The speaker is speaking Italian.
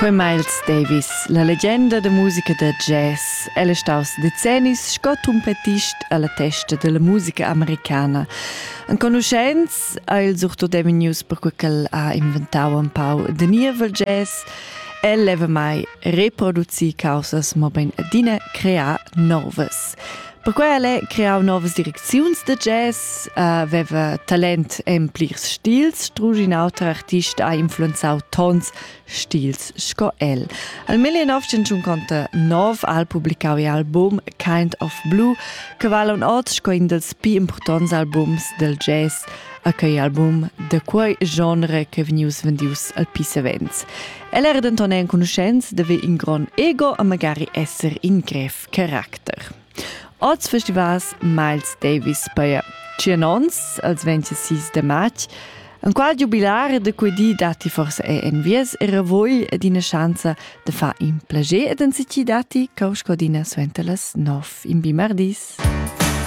Quei Miles Davis, la leggenda da musica da jazz. Ella è staus decennis sco trompetist alla testa della musica americana. In conoscenza ha il surto devenius per quel ha inventau un pau de nievel jazz. Leva mai reproduzi causas, ma ben adina crea novas. Per cui lei crea novas direcziuns de jazz, aveva talent en plirs stils, strugi un altro artista ha influenzau tons stils sco el. Al 1959 ha publicau l'album Kind of Blue, che val un ot sco in dels pi importants albums del jazz, a quei album de quei genre che venius vendius al pi savens. El era dentonè in conoscenza deve in gran ego a magari esser in gref character. Oz festivals Miles Davis per Cianons, als 26 de maig. Un qual jubilar de cui di dati forse è envies era voi ed una chance de fa in plagé ed en sici dati causco dina suentelas 9 in bimardis.